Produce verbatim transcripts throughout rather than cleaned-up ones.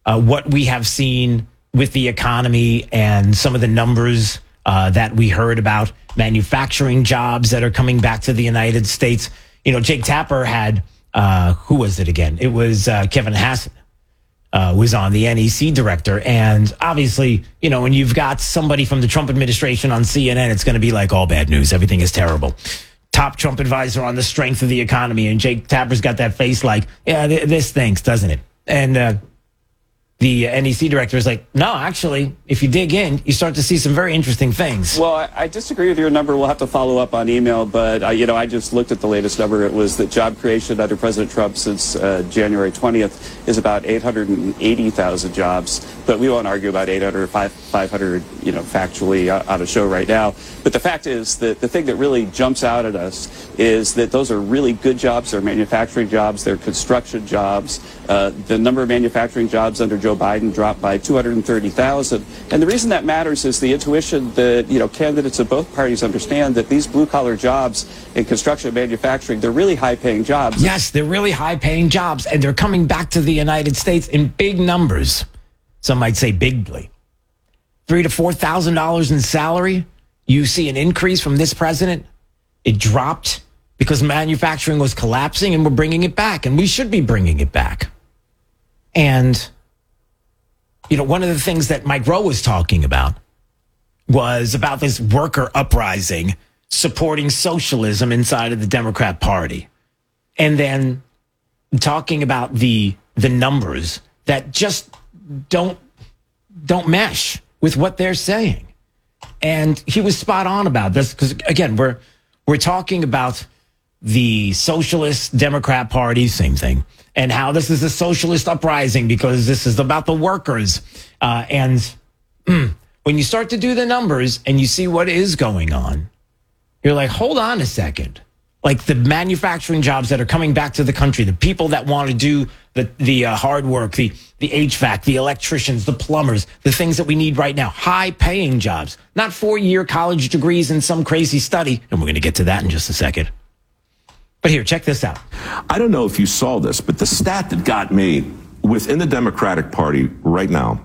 uh, what we have seen with the economy and some of the numbers uh, that we heard about manufacturing jobs that are coming back to the United States. You know, Jake Tapper had, uh, who was it again? It was uh, Kevin Hassett. Uh, was on the N E C director. And obviously, you know, when you've got somebody from the Trump administration on C N N, it's going to be like all bad news. Everything is terrible. Top Trump advisor on the strength of the economy. And Jake Tapper's got that face like, yeah, th- this stinks, doesn't it? And uh, the N E C director is like, no, actually, if you dig in, you start to see some very interesting things. Well, I, I disagree with your number. We'll have to follow up on email. But, uh, you know, I just looked at the latest number. It was that job creation under President Trump since uh, January twentieth is about eight hundred eighty thousand jobs. But we won't argue about eight hundred, five hundred, you know, factually on a show right now. But the fact is that the thing that really jumps out at us is that those are really good jobs. They're manufacturing jobs. They're construction jobs. Uh, the number of manufacturing jobs under Joe Biden dropped by two hundred thirty thousand. And the reason that matters is the intuition that, you know, candidates of both parties understand that these blue-collar jobs in construction and manufacturing, they're really high-paying jobs. Yes, they're really high-paying jobs, and they're coming back to the United States in big numbers. Some might say bigly. Three to four thousand dollars in salary. You see an increase from this president. It dropped because manufacturing was collapsing, and we're bringing it back, and we should be bringing it back. And, you know, one of the things that Mike Rowe was talking about was about this worker uprising supporting socialism inside of the Democrat Party. And then talking about the the numbers that just don't don't mesh with what they're saying. And he was spot on about this because, again, we're we're talking about the Socialist Democrat Party, same thing, and how this is a socialist uprising because this is about the workers. Uh, and mm, when you start to do the numbers and you see what is going on, you're like, hold on a second. Like the manufacturing jobs that are coming back to the country, the people that want to do the the uh, hard work, the the H V A C, the electricians, the plumbers, the things that we need right now, high-paying jobs, not four-year college degrees in some crazy study. And we're going to get to that in just a second. But here, check this out. I don't know if you saw this, but the stat that got me within the Democratic Party right now,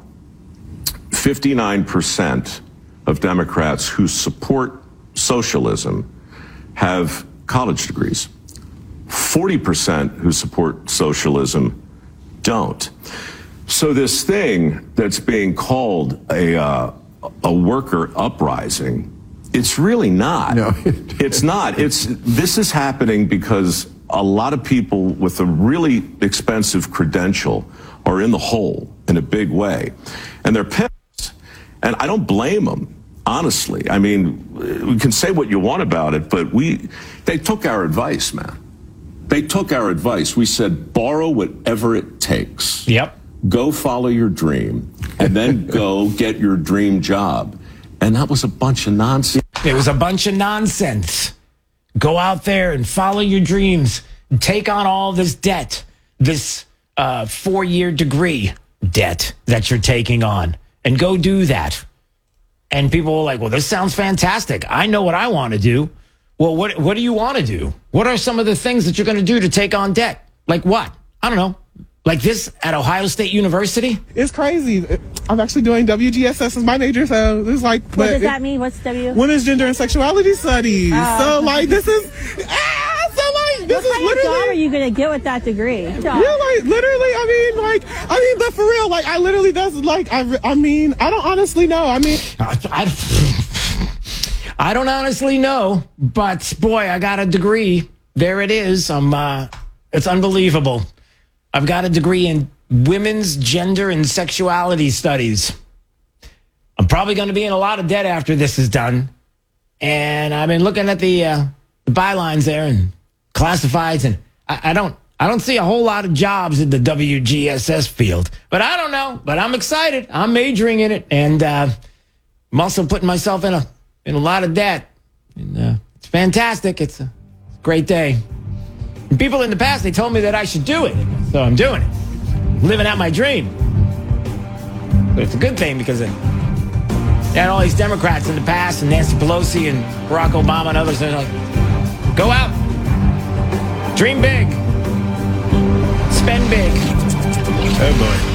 fifty-nine percent of Democrats who support socialism have college degrees. forty percent who support socialism don't. So this thing that's being called a uh, a worker uprising, it's really not. No. It's not. It's this is happening because a lot of people with a really expensive credential are in the hole in a big way, and they're pissed. And I don't blame them. Honestly, I mean, we can say what you want about it, but we, they took our advice, man. They took our advice. We said, borrow whatever it takes. Yep. Go follow your dream, and then go get your dream job. And that was a bunch of nonsense. It was a bunch of nonsense. Go out there and follow your dreams. Take on all this debt, this uh, four-year degree debt that you're taking on, and go do that. And people were like, well, this sounds fantastic. I know what I want to do. Well, what what do you want to do? What are some of the things that you're going to do to take on debt? Like what? I don't know. Like this at Ohio State University? It's crazy. I'm actually doing W G S S as my major, so it's like... What does that mean? What's W? Women's Gender and Sexuality Studies. Oh. So, like, this is... Ah, so, like, this what is kind literally... of job are you going to get with that degree? Yeah, like, literally, I mean, like, I mean, but for real, like, I literally, that's, like, I, I mean, I don't honestly know. I mean... I, I, I don't honestly know, but, boy, I got a degree. There it is. I'm, uh, it's unbelievable. I've got a degree in women's gender and sexuality studies. I'm probably going to be in a lot of debt after this is done. And I've been looking at the, uh, the bylines there and classifieds, and I, I don't I don't see a whole lot of jobs in the W G S S field. But I don't know. But I'm excited. I'm majoring in it, and uh, I'm also putting myself in a in a lot of debt. And uh, it's fantastic. It's a great day. And people in the past, they told me that I should do it. So I'm doing it. Living out my dream. But it's a good thing because it had all these Democrats in the past and Nancy Pelosi and Barack Obama and others. They're like, go out. Dream big. Spend big. Oh, boy.